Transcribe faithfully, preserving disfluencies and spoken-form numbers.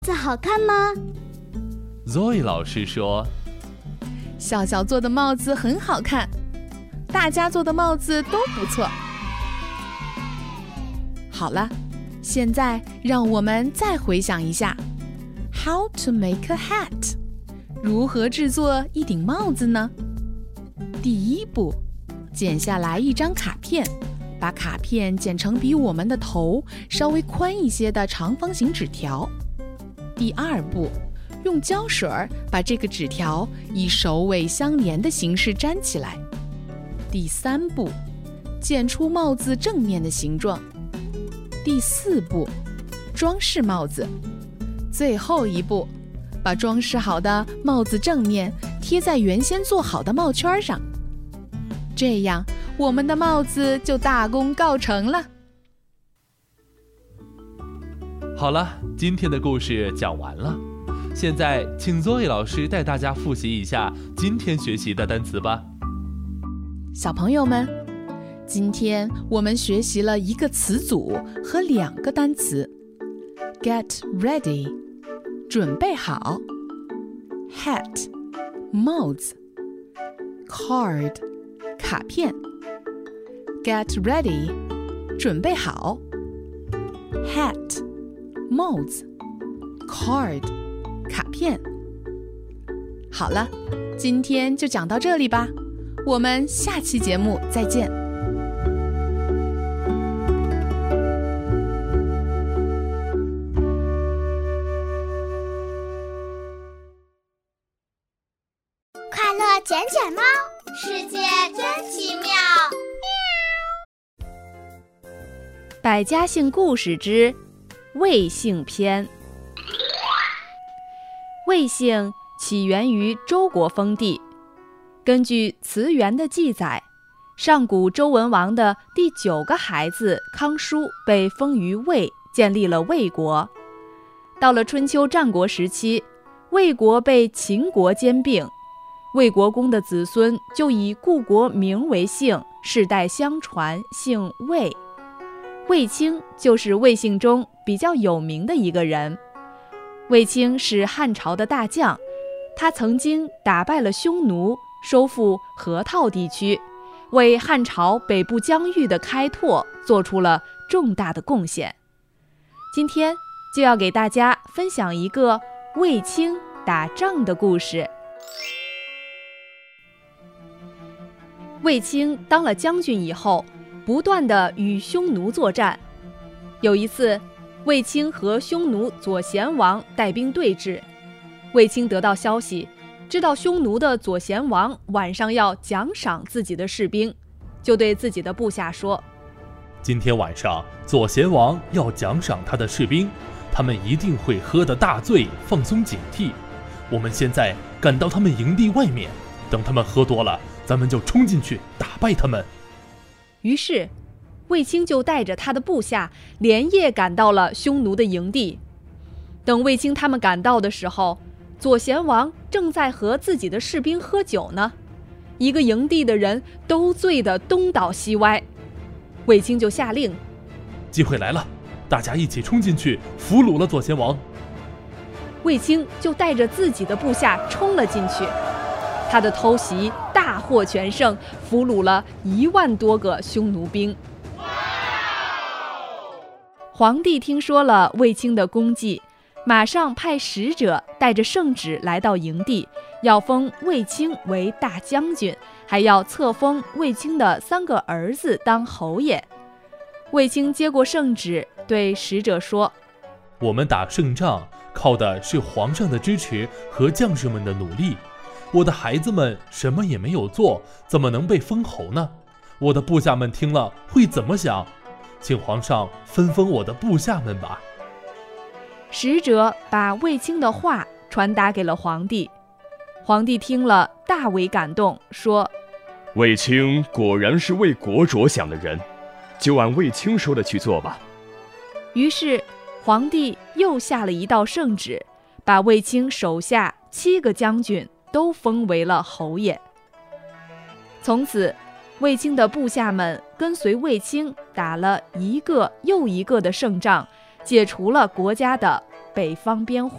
这好看吗？ Zoe 老师说， 笑笑做的帽子很好看，大家做的帽子都不错。好了，现在让我们再回想一下 How to make a hat， 如何制作一顶帽子呢？第一步，剪下来一张卡片，把卡片剪成比我们的头稍微宽一些的长方形纸条。第二步，用胶水把这个纸条以首尾相连的形式粘起来。第三步，剪出帽子正面的形状。第四步，装饰帽子。最后一步，把装饰好的帽子正面贴在原先做好的帽圈上。这样，我们的帽子就大功告成了。 好了，今天的故事讲完了。现在请 Zoe 老师带大家复习一下今天学习的单词吧。 小朋友们，今天我们学习了一个词组和两个单词。 Get ready， 准备好。 Hat， 帽子。 Card， 卡片。 Get ready， 准备好。 Hat， 帽子。 Card， 卡片。好了，今天就讲到这里吧，我们下期节目再见。 快乐捡捡猫，世界真奇妙。 百家姓故事之魏姓篇。魏姓起源于周国封地，根据词源的记载，上古周文王的第九个孩子康叔被封于魏，建立了魏国。到了春秋战国时期，魏国被秦国兼并，魏国公的子孙就以故国名为姓，世代相传，姓魏。卫青就是魏姓中比较有名的一个人。卫青是汉朝的大将，他曾经打败了匈奴，收复河套地区，为汉朝北部疆域的开拓做出了重大的贡献。今天就要给大家分享一个卫青打仗的故事。卫青当了将军以后，不断地与匈奴作战。有一次，卫青和匈奴左贤王带兵对峙。卫青得到消息，知道匈奴的左贤王晚上要奖赏自己的士兵，就对自己的部下说： 今天晚上左贤王要奖赏他的士兵，他们一定会喝得大醉，放松警惕。我们现在赶到他们营地外面，等他们喝多了，咱们就冲进去打败他们。 于是卫青就带着他的部下连夜赶到了匈奴的营地。等卫青他们赶到的时候，左贤王正在和自己的士兵喝酒呢，一个营地的人都醉得东倒西歪。卫青就下令： 机会来了，大家一起冲进去俘虏了左贤王。 卫青就带着自己的部下冲了进去，他的偷袭大获全胜，俘虏了一万多个匈奴兵。皇帝听说了卫青的功绩，马上派使者带着圣旨来到营地，要封卫青为大将军，还要册封卫青的三个儿子当侯爷。卫青接过圣旨，对使者说： 我们打胜仗靠的是皇上的支持和将士们的努力，我的孩子们什么也没有做，怎么能被封侯呢？我的部下们听了会怎么想？请皇上分封我的部下们吧。 使者把卫青的话传达给了皇帝。皇帝听了大为感动，说： 卫青果然是为国着想的人，就按卫青说的去做吧。 于是皇帝又下了一道圣旨，把卫青手下七个将军都封为了侯爷。从此卫青的部下们跟随卫青打了一个又一个的胜仗，解除了国家的北方边